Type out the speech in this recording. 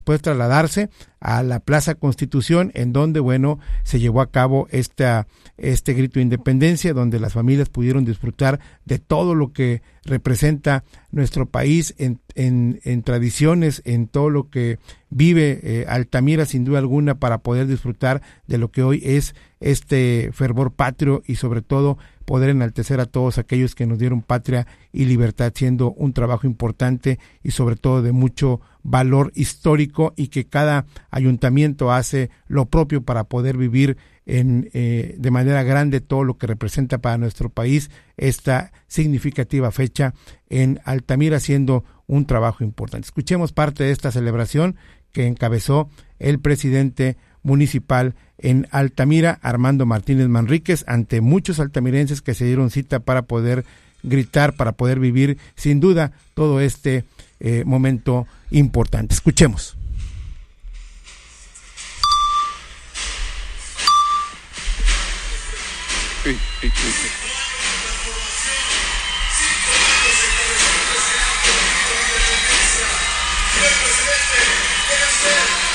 Después trasladarse a la Plaza Constitución, en donde, bueno, se llevó a cabo este grito de independencia, donde las familias pudieron disfrutar de todo lo que representa nuestro país en tradiciones, en todo lo que vive Altamira, sin duda alguna, para poder disfrutar de lo que hoy es este fervor patrio y sobre todo poder enaltecer a todos aquellos que nos dieron patria y libertad, siendo un trabajo importante y sobre todo de mucho valor histórico, y que cada ayuntamiento hace lo propio para poder vivir de manera grande todo lo que representa para nuestro país esta significativa fecha en Altamira, haciendo un trabajo importante. Escuchemos parte de esta celebración que encabezó el presidente municipal en Altamira, Armando Martínez Manríquez, ante muchos altamirenses que se dieron cita para poder gritar, para poder vivir sin duda todo este momento importante. Escuchemos.